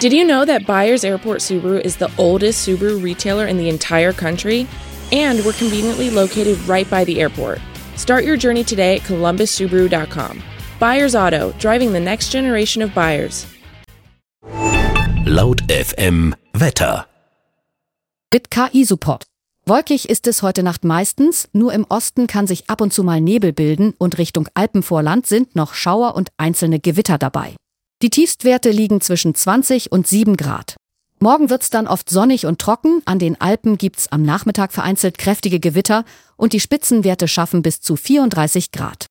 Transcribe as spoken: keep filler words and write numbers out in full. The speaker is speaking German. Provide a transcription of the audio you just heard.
Did you know that Byers Airport Subaru is the oldest Subaru retailer in the entire country? And we're conveniently located right by the airport. Start your journey today at columbus subaru dot com. Byers Auto, driving the next generation of buyers. Laut F M Wetter. Mit K I-Support. Wolkig ist es heute Nacht meistens, nur im Osten kann sich ab und zu mal Nebel bilden und Richtung Alpenvorland sind noch Schauer und einzelne Gewitter dabei. Die Tiefstwerte liegen zwischen zwanzig und sieben Grad. Morgen wird's dann oft sonnig und trocken, an den Alpen gibt's am Nachmittag vereinzelt kräftige Gewitter und die Spitzenwerte schaffen bis zu vierunddreißig Grad.